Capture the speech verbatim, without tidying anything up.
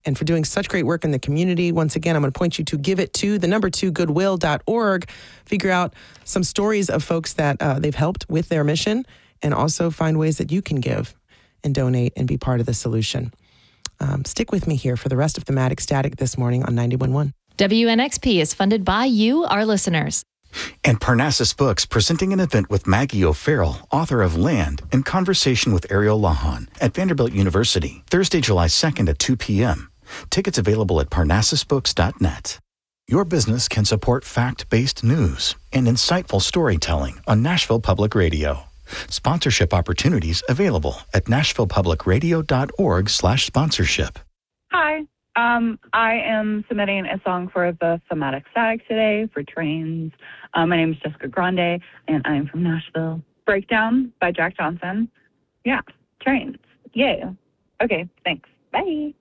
and for doing such great work in the community. Once again, I'm going to point you to give it to the number two goodwill dot org. Figure out some stories of folks that uh, they've helped with their mission, and also find ways that you can give and donate and be part of the solution. Um, stick with me here for the rest of Thematic Static this morning on ninety-one point one. W N X P is funded by you, our listeners. And Parnassus Books presenting an event with Maggie O'Farrell, author of Land, in conversation with Ariel Lahan at Vanderbilt University, Thursday, July second at two p.m. Tickets available at parnassus books dot net. Your business can support fact-based news and insightful storytelling on Nashville Public Radio. Sponsorship opportunities available at nashville public radio dot org slash sponsorship. Hi, um, I am submitting a song for the Thematic Static today for Trains. Um, my name is Jessica Grande, and I am from Nashville. Breakdown by Jack Johnson. Yeah, Trains. Yeah. Okay, thanks. Bye.